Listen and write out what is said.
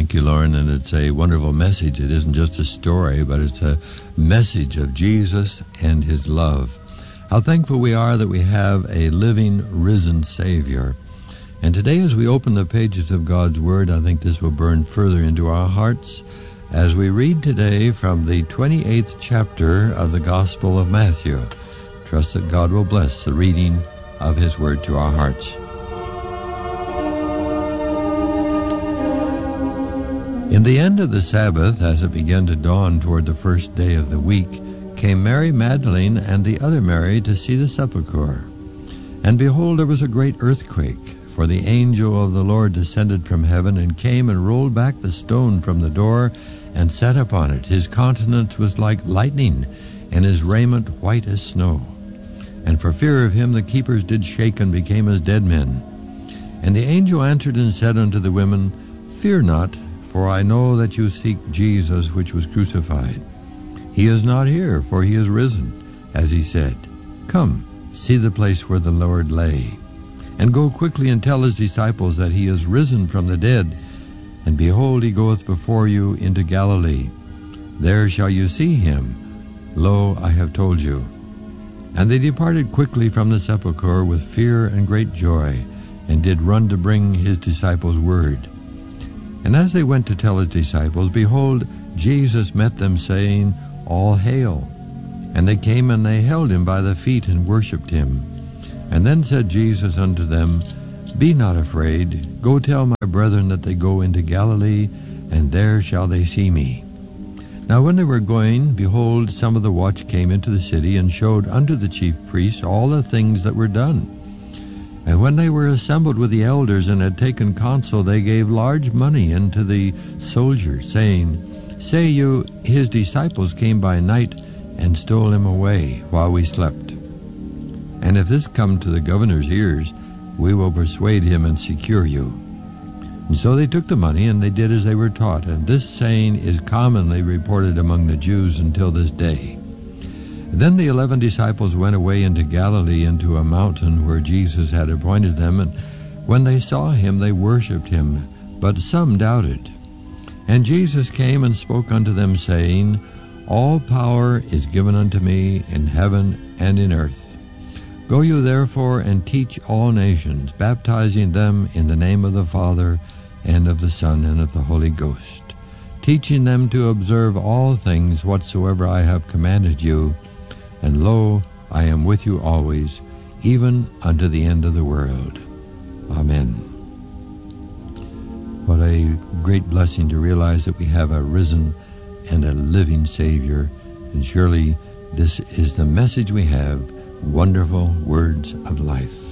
Thank you, Lauren, and it's a wonderful message. It isn't just a story, but it's a message of Jesus and his love. How thankful we are that we have a living, risen Savior. And today, as we open the pages of God's Word, I think this will burn further into our hearts as we read today from the 28th chapter of the Gospel of Matthew. Trust that God will bless the reading of his Word to our hearts. In the end of the Sabbath, as it began to dawn toward the first day of the week, came Mary Magdalene and the other Mary to see the sepulchre. And behold, there was a great earthquake, for the angel of the Lord descended from heaven and came and rolled back the stone from the door and sat upon it. His countenance was like lightning, and his raiment white as snow. And for fear of him the keepers did shake and became as dead men. And the angel answered and said unto the women, Fear not, for I know that you seek Jesus which was crucified. He is not here, for he is risen, as he said. Come, see the place where the Lord lay. And go quickly and tell his disciples that he is risen from the dead. And behold, he goeth before you into Galilee. There shall you see him. Lo, I have told you. And they departed quickly from the sepulchre with fear and great joy, and did run to bring his disciples word. And as they went to tell his disciples, behold, Jesus met them, saying, All hail. And they came and they held him by the feet and worshipped him. And then said Jesus unto them, Be not afraid. Go tell my brethren that they go into Galilee, and there shall they see me. Now when they were going, behold, some of the watch came into the city, and showed unto the chief priests all the things that were done. And when they were assembled with the elders and had taken counsel, they gave large money unto the soldiers, saying, Say you, his disciples came by night and stole him away while we slept. And if this come to the governor's ears, we will persuade him and secure you. And so they took the money, and they did as they were taught. And this saying is commonly reported among the Jews until this day. Then the 11 disciples went away into Galilee, into a mountain where Jesus had appointed them. And when they saw him, they worshipped him, but some doubted. And Jesus came and spoke unto them, saying, All power is given unto me in heaven and in earth. Go you therefore and teach all nations, baptizing them in the name of the Father, and of the Son, and of the Holy Ghost, teaching them to observe all things whatsoever I have commanded you. And lo, I am with you always, even unto the end of the world. Amen. What a great blessing to realize that we have a risen and a living Savior. And surely this is the message we have, wonderful words of life.